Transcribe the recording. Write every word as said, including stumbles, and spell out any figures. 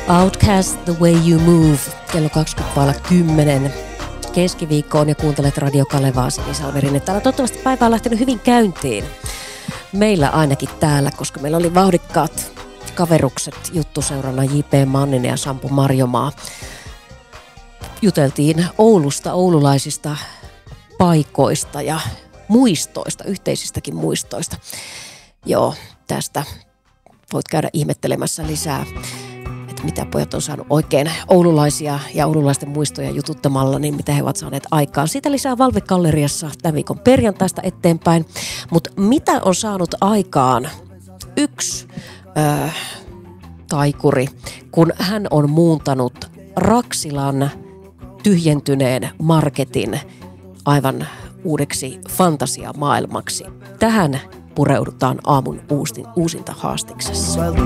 Outcast, The Way You Move, kello kaksikymmentä vailla kymmenen. Keskiviikkoon ja kuuntelet Radio Kalevaa, Sini Salverinen. Täällä toivottavasti päivä on lähtenyt hyvin käyntiin. Meillä ainakin täällä, koska meillä oli vauhdikkaat kaverukset juttuseurana J P Manninen ja Sampo Marjomaa. Juteltiin Oulusta, oululaisista paikoista ja muistoista, yhteisistäkin muistoista. Joo, tästä voit käydä ihmettelemässä lisää, että mitä pojat on saanut oikein oululaisia ja oululaisten muistoja jututtamalla, niin mitä he ovat saaneet aikaan. Siitä lisää Valve-galleriassa tämän viikon perjantaista eteenpäin. Mutta mitä on saanut aikaan yksi äh, taikuri, kun hän on muuntanut Raksilan tyhjentyneen marketin aivan uudeksi fantasiamaailmaksi. Tähän pureudutaan aamun uusinta haastiksessa.